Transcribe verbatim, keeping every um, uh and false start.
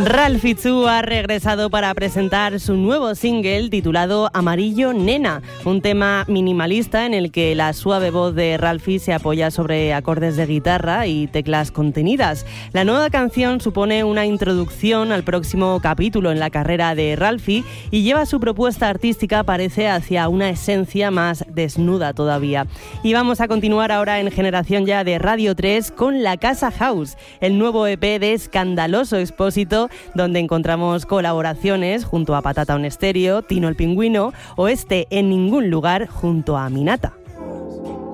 Ralphie two ha regresado para presentar su nuevo single titulado Amarillo Nena, un tema minimalista en el que la suave voz de Ralphie se apoya sobre acordes de guitarra y teclas contenidas. La nueva canción supone una introducción al próximo capítulo en la carrera de Ralphie y lleva su propuesta artística, parece, hacia una esencia más desnuda todavía. Y vamos a continuar ahora en Generación Ya de Radio tres con La Casa House, el nuevo E P de Escandaloso Expósito, donde encontramos colaboraciones junto a Patata On Stereo, Tino el Pingüino o este En Ningún Lugar junto a Minata.